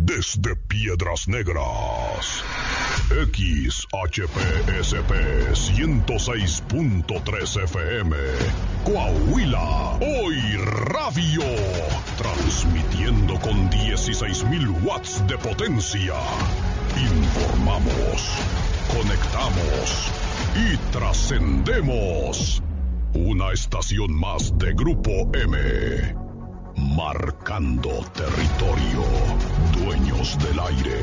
desde Piedras Negras. XHPSP 106.3 FM, Coahuila, Hoy Radio, transmitiendo con 16,000 watts de potencia. Informamos, conectamos y trascendemos. Una estación más de Grupo M, marcando territorio, dueños del aire.